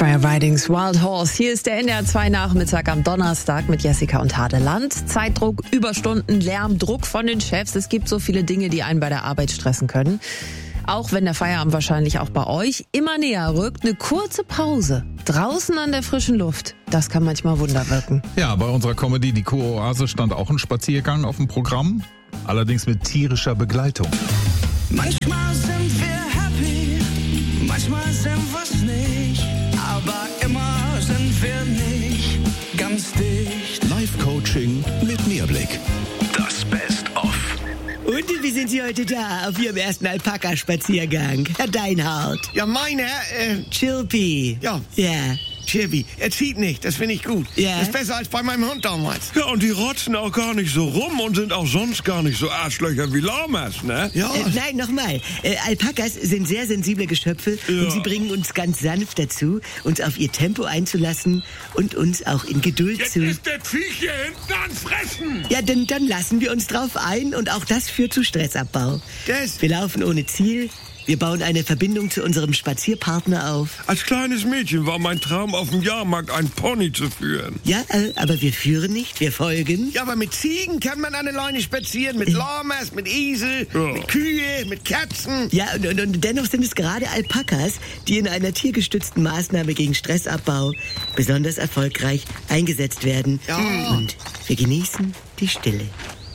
Fire Ridings Wild Horse. Hier ist der NDR 2 Nachmittag am Donnerstag mit Jessica und Hadeland. Zeitdruck, Überstunden, Lärm, Druck von den Chefs. Es gibt so viele Dinge, die einen bei der Arbeit stressen können. Auch wenn der Feierabend wahrscheinlich auch bei euch immer näher rückt, eine kurze Pause draußen an der frischen Luft, das kann manchmal Wunder wirken. Ja, bei unserer Comedy Die Kuroase stand auch ein Spaziergang auf dem Programm, allerdings mit tierischer Begleitung. Manchmal sind wir happy, manchmal sind wir's nicht, aber immer sind wir nicht ganz dicht. Live-Coaching mit Mehrblick. Das Best-of. Und wie sind Sie heute da auf Ihrem ersten Alpaka-Spaziergang, Herr Deinhardt? Ja, meine, Chilpi. Ja. Ja. Chirby, er zieht nicht, das finde ich gut. Ja. Das ist besser als bei meinem Hund damals. Ja, und die rotzen auch gar nicht so rum und sind auch sonst gar nicht so Arschlöcher wie Lamas, ne? Ja. Nein, nochmal. Alpakas sind sehr sensible Geschöpfe und sie bringen uns ganz sanft dazu, uns auf ihr Tempo einzulassen und uns auch in Geduld Jetzt zu... ist das Viech hier hinten an Fressen! Ja, dann lassen wir uns drauf ein und auch das führt zu Stressabbau. Das- Wir laufen ohne Ziel. Wir bauen eine Verbindung zu unserem Spazierpartner auf. Als kleines Mädchen war mein Traum, auf dem Jahrmarkt einen Pony zu führen. Ja, aber wir führen nicht, wir folgen. Ja, aber mit Ziegen kann man an der Leine spazieren, mit Lamas, mit Esel, Ja. mit Kühe, mit Katzen. Ja, und dennoch sind es gerade Alpakas, die in einer tiergestützten Maßnahme gegen Stressabbau besonders erfolgreich eingesetzt werden. Ja. Und wir genießen die Stille.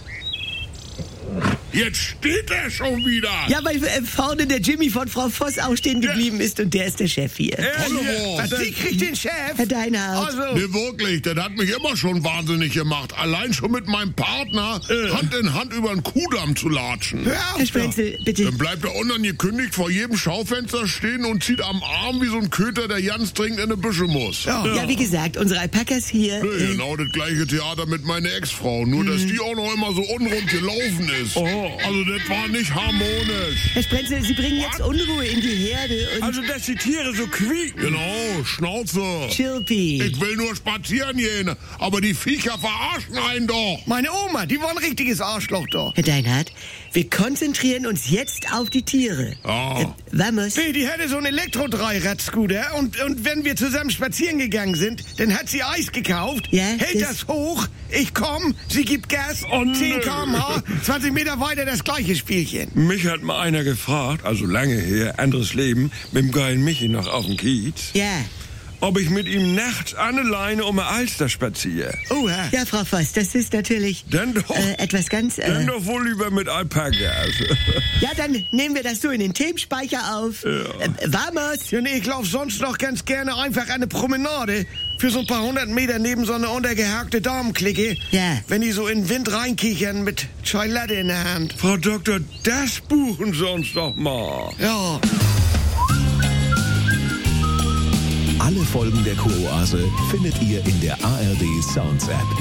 Jetzt steht er schon wieder! Ja, weil vorne der Jimmy von Frau Voss auch stehen geblieben ist und der ist der Chef hier. Was, die kriegt den Chef? Herr Deinhardt. Also, Nee, wirklich, das hat mich immer schon wahnsinnig gemacht. Allein schon mit meinem Partner Hand in Hand über den Kuhdamm zu latschen. hör auf Herr Sprenzel, bitte. Dann bleibt er unangekündigt vor jedem Schaufenster stehen und zieht am Arm wie so ein Köter, der ganz dringend in eine Büsche muss. Ja. Ja, wie gesagt, unsere Alpakas hier... Nee, genau das gleiche Theater mit meiner Ex-Frau, nur dass die auch noch immer so unrund gelaufen ist. Also das war nicht harmonisch. Herr Sprenzel, Sie bringen jetzt Unruhe in die Herde und... Also, dass die Tiere so quieken. Genau, Schnauze. Chilpi. Ich will nur spazieren gehen, aber die Viecher verarschen einen doch. meine Oma, die war ein richtiges Arschloch da. Herr Deinhardt, wir konzentrieren uns jetzt auf die Tiere. Ja. Vamos. Nee, die hatte so einen Elektro-3-Rad-Scooter und wenn wir zusammen spazieren gegangen sind, dann hat sie Eis gekauft, Ja, hält das- das hoch, ich komm, sie gibt Gas, 10 km/h, 20 Meter weiter das gleiche Spielchen. Mich hat mal einer gefragt, also lange her, anderes Leben, mit dem geilen Michi noch auf dem Kiez, Ja. ob ich mit ihm nachts an der Leine um eine Alster spaziere. Oha. Ja, Frau Voss, das ist natürlich Dann doch. etwas ganz... Dann doch wohl lieber mit Alpakas. Ja, dann nehmen wir das so in den Themenspeicher auf. Vamos. Ja, nee, ich lauf sonst noch ganz gerne einfach eine Promenade für so ein paar 100 Meter neben so eine untergehakte Damenklicke. Ja. Wenn die so in den Wind reinkichern mit Chai Latte in der Hand. Frau Doktor, das buchen Sie uns doch mal. Ja. Alle Folgen der Kuroase findet ihr in der ARD Sounds App.